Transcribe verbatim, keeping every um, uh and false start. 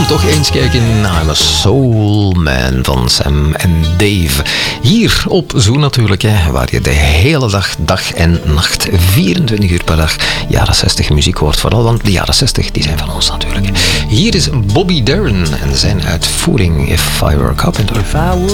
Kom toch eens kijken naar I'm a Soul Man van Sam en Dave. Hier op Zoo natuurlijk, hè, waar je de hele dag, dag en nacht, vierentwintig uur per dag, jaren zestig muziek hoort. Vooral, want de jaren zestig die zijn van ons natuurlijk. Hier is Bobby Darin en zijn uitvoering If I Were a Carpenter. If I were